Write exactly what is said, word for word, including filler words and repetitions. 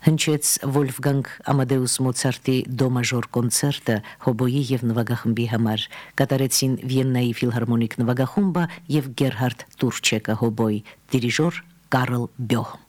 Հնչեց Վոլֆգանգ Ամադեուս Մոցարտի դո մաժոր կոնցերտը հոբոյի եւ նվագախմբի համար, կատարեցին Վիեննայի ֆիլհարմոնիկ նվագախումբը եւ Գերհարդ Տուրչեկը հոբոյ, դիրիժոր Կարլ Բյոհ։